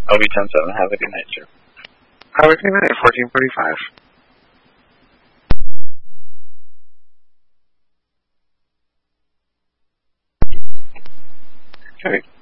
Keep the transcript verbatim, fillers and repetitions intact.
L B ten seven, have a good night, sir. Have a good night, fourteen forty-five. Okay.